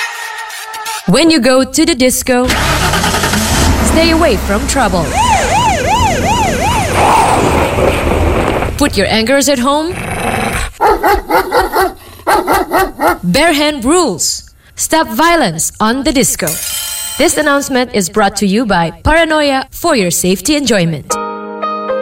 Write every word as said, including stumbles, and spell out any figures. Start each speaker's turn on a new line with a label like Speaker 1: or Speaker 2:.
Speaker 1: When you go to the disco, stay away from trouble. Put your anchors at home. Bare hand rules. Stop violence on the disco. This announcement is brought to you by Paranoia for your safety enjoyment.